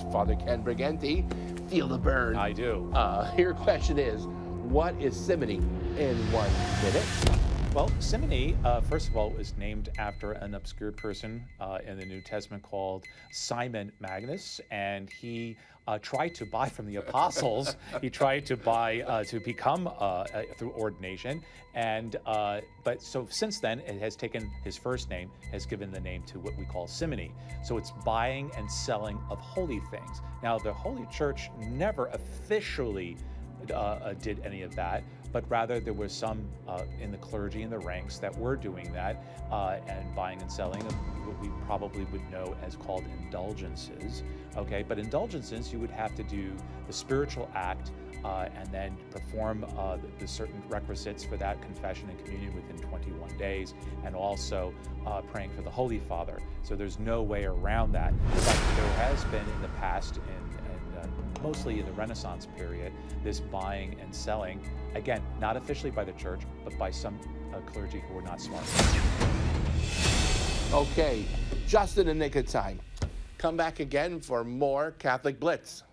Father Ken Briganti. Feel the burn. I do. Your question is, what is simony in 1 minute? Well, simony, first of all, was named after an obscure person in the New Testament called Simon Magus, and he tried to buy from the apostles. He tried to buy to become through ordination, and but so since then, it has taken his first name, has given the name to what we call simony. So it's buying and selling of holy things. Now, the Holy Church never officially did any of that, but rather there was some in the clergy and the ranks that were doing that and buying and selling of what we probably would know as called indulgences. Okay, but indulgences, you would have to do the spiritual act and then perform the certain requisites for that, confession and communion within 21 days, and also praying for the Holy Father. So there's no way around that. But there has been in the past, mostly in the Renaissance period, this buying and selling, again, not officially by the church, but by some clergy who were not smart. Okay, just in the nick of time. Come back again for more Catholic Blitz.